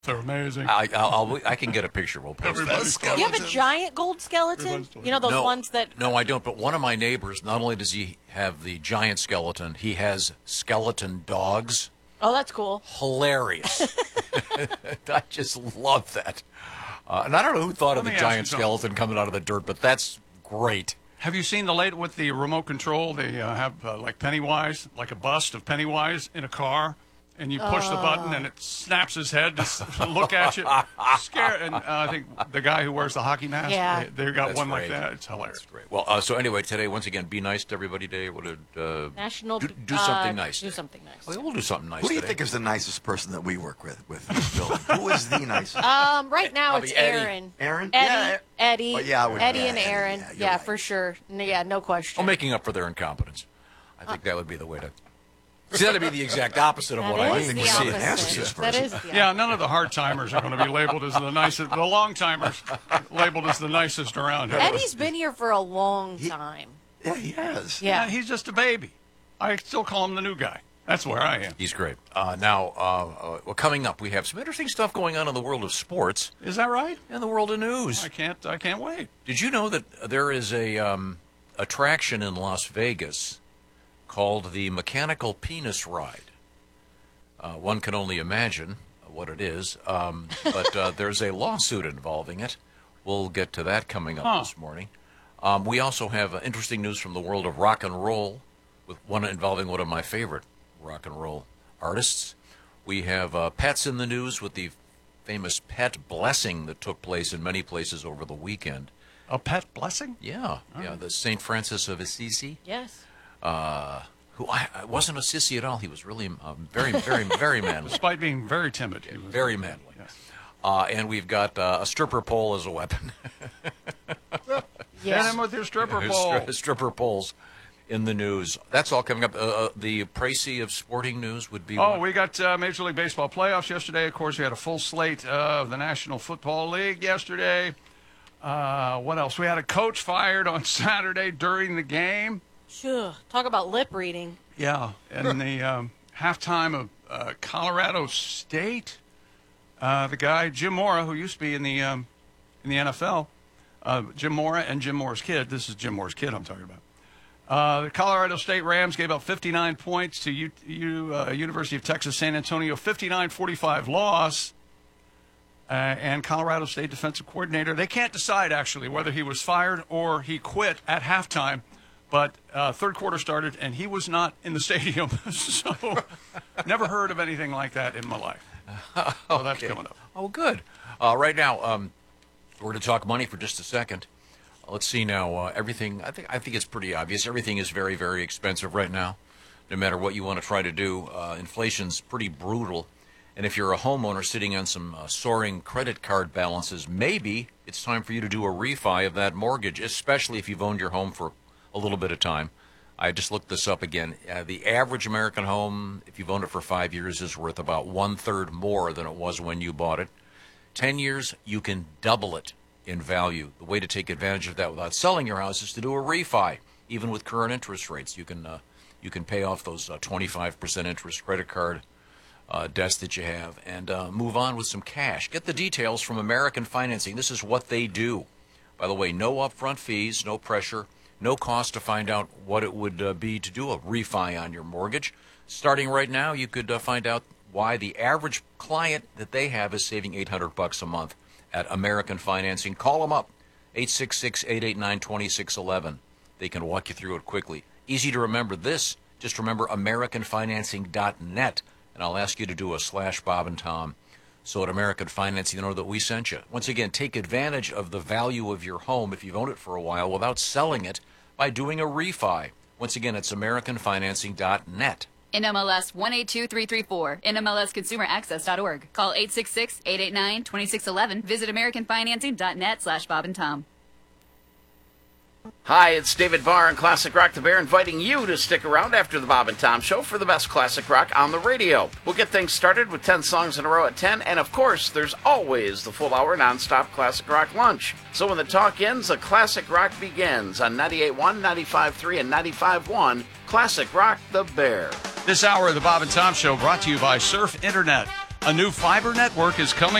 They're amazing. I can get a picture. We'll post that. Do you have a giant gold skeleton? You know those ones that... No, I don't. But one of my neighbors, not only does he have the giant skeleton, he has skeleton dogs. Oh, that's cool. Hilarious. I just love that. And I don't know who thought of the giant skeleton coming out of the dirt, but that's great. Have you seen the late with the remote control? They have like Pennywise, like a bust of Pennywise in a car. And you push the button, and it snaps his head to look at you. Scared. And I think the guy who wears the hockey mask, they got one like that. It's hilarious. That's great. Well, so anyway, today, once again, Be Nice to Everybody Day. National... Do something nice. Do something nice. Well, we'll do something nice Who do you today. think is the nicest person that we work with this building? Who is the nicest? Right now it's Eddie. Aaron. Aaron? Eddie. Well, yeah, Eddie and Aaron. Yeah, for sure. Yeah, no question. Well, making up for their incompetence. I think that would be the way to... See, that would be the exact opposite of what I think we see. That is the yeah, none of the hard timers are going to be labeled as the nicest. The long timers labeled as the nicest around here. Eddie's been here for a long time. Yeah, he has. Yeah, he's just a baby. I still call him the new guy. That's where I am. He's great. Now, coming up, we have some interesting stuff going on in the world of sports. Is that right? In the world of news. I can't wait. Did you know that there is a attraction in Las Vegas called the Mechanical Penis Ride? One can only imagine what it is, but there's a lawsuit involving it. We'll get to that coming up this morning. We also have interesting news from the world of rock and roll, with one involving one of my favorite rock and roll artists. We have pets in the news with the famous pet blessing that took place in many places over the weekend. A pet blessing? Yeah, the St. Francis of Assisi. Yes. Who I wasn't a sissy at all. He was really very, very, very manly. Despite being very timid. He was very manly. Yes. And we've got a stripper pole as a weapon. Hit him with your stripper pole. Stripper poles in the news. That's all coming up. The précis of sporting news would be... we got Major League Baseball playoffs yesterday. Of course, we had a full slate of the National Football League yesterday. What else? We had a coach fired on Saturday during the game. Sure. Talk about lip reading. Yeah. And the halftime of Colorado State, the guy, Jim Mora, who used to be in the NFL, Jim Mora and Jim Mora's kid. This is Jim Mora's kid I'm talking about. The Colorado State Rams gave up 59 points to University of Texas San Antonio, 59-45 loss. And Colorado State defensive coordinator, they can't decide, actually, whether he was fired or he quit at halftime. But third quarter started, and he was not in the stadium. So never heard of anything like that in my life. So that's coming up. Oh, good. Right now, we're going to talk money for just a second. Let's see now. Everything, I think it's pretty obvious. Everything is very, very expensive right now. No matter what you want to try to do, inflation's pretty brutal. And if you're a homeowner sitting on some soaring credit card balances, maybe it's time for you to do a refi of that mortgage, especially if you've owned your home for a little bit of time. I just looked this up again. The average American home, if you've owned it for 5 years, is worth about 1/3 more than it was when you bought it. 10 years, you can double it in value. The way to take advantage of that without selling your house is to do a refi. Even with current interest rates, you can pay off those 25% interest credit card debts that you have and move on with some cash. Get the details from American Financing. This is what they do. By the way, no upfront fees, no pressure. No cost to find out what it would be to do a refi on your mortgage. Starting right now, you could find out why the average client that they have is saving $800 a month at American Financing. Call them up, 866-889-2611. They can walk you through it quickly. Easy to remember this. Just remember AmericanFinancing.net, and I'll ask you to do a /Bob and Tom. So at American Financing, you know that we sent you. Once again, take advantage of the value of your home if you've owned it for a while without selling it by doing a refi. Once again, it's AmericanFinancing.net. NMLS 182334, NMLSConsumerAccess.org. Call 866-889-2611. Visit AmericanFinancing.net /Bob and Tom. Hi, it's David Barr and Classic Rock the Bear inviting you to stick around after the Bob and Tom Show for the best classic rock on the radio. We'll get things started with 10 songs in a row at 10, and of course, there's always the full hour nonstop classic rock lunch. So when the talk ends, the classic rock begins on 98.1, 95.3, and 95.1, Classic Rock the Bear. This hour of the Bob and Tom Show brought to you by Surf Internet. A new fiber network is coming